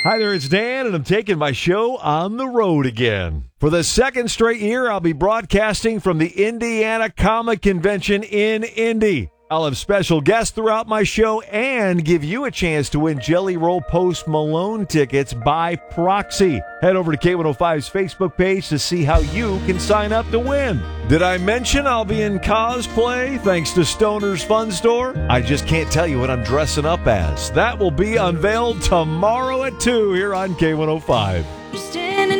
Hi there, it's Dan, and I'm taking my show on the road again. For the second straight year, I'll be broadcasting from the Indiana Comic Convention in Indy. I'll have special guests throughout my show and give you a chance to win Jelly Roll Post Malone tickets by proxy. Head over to K105's Facebook page to see how you can sign up to win. Did I mention I'll be in cosplay thanks to Stoner's Fun Store? I just can't tell you what I'm dressing up as. That will be unveiled tomorrow at 2 here on K105.